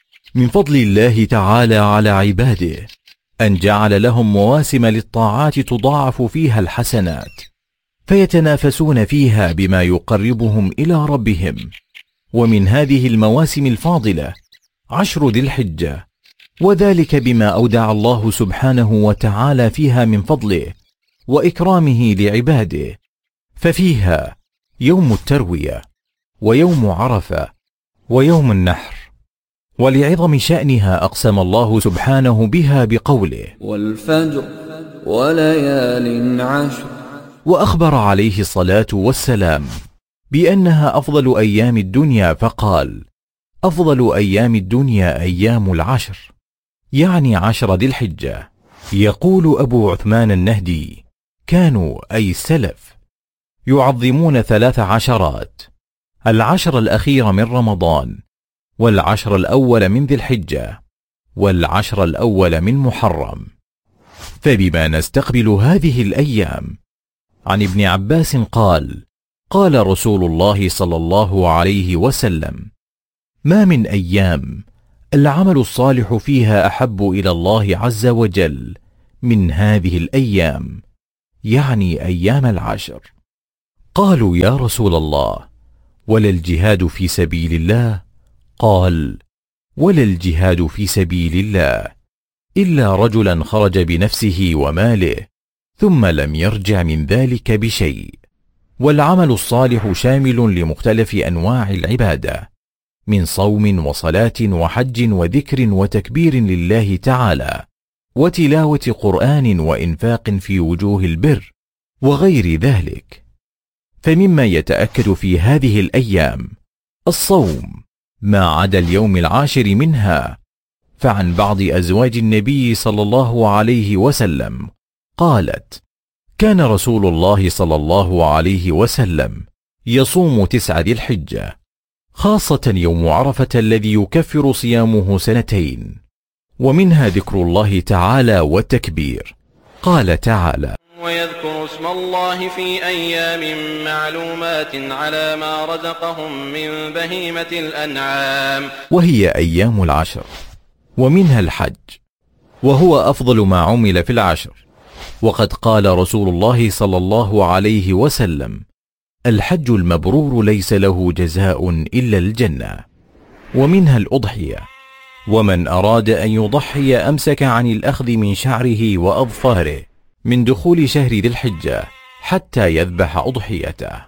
من فضل الله تعالى على عباده أن جعل لهم مواسم للطاعات تضاعف فيها الحسنات، فيتنافسون فيها بما يقربهم إلى ربهم. ومن هذه المواسم الفاضلة 10 ذي الحجة، وذلك بما أودع الله سبحانه وتعالى فيها من فضله وإكرامه لعباده، ففيها يوم التروية ويوم عرفة ويوم النحر. ولعظم شأنها أقسم الله سبحانه بها بقوله: والفجر وليال عشر. وأخبر عليه الصلاة والسلام بأنها أفضل أيام الدنيا، فقال: أفضل أيام الدنيا أيام العشر، يعني 10 ذي الحجة. يقول أبو عثمان النهدي: كانوا أي السلف يعظمون 3 عشرات: 10 الأخير من رمضان، 10 الأول من ذي الحجة، 10 الأول من محرم. فبما نستقبل هذه الأيام، عن ابن عباس قال: قال رسول الله صلى الله عليه وسلم: ما من أيام العمل الصالح فيها أحب إلى الله عز وجل من هذه الأيام، يعني أيام العشر. قالوا: يا رسول الله، ولا الجهاد في سبيل الله؟ قال: ولا الجهاد في سبيل الله إلا رجلا خرج بنفسه وماله ثم لم يرجع من ذلك بشيء. والعمل الصالح شامل لمختلف أنواع العبادة، من صوم وصلاة وحج وذكر وتكبير لله تعالى، وتلاوة قرآن وإنفاق في وجوه البر وغير ذلك. فمما يتأكد في هذه الأيام الصوم ما عدا اليوم العاشر منها. فعن بعض أزواج النبي صلى الله عليه وسلم قالت: كان رسول الله صلى الله عليه وسلم يصوم 9 ذي الحجة، خاصة يوم عرفة الذي يكفر صيامه 2، ومنها ذكر الله تعالى والتكبير. قال تعالى: ويذكر اسم الله في أيام معلومات على ما رزقهم من بهيمة الأنعام، وهي أيام العشر، ومنها الحج، وهو أفضل ما عمل في العشر. وقد قال رسول الله صلى الله عليه وسلم: الحج المبرور ليس له جزاء إلا الجنة. ومنها الأضحية، ومن أراد أن يضحي أمسك عن الأخذ من شعره وأظفاره من دخول شهر ذي الحجة حتى يذبح أضحيته.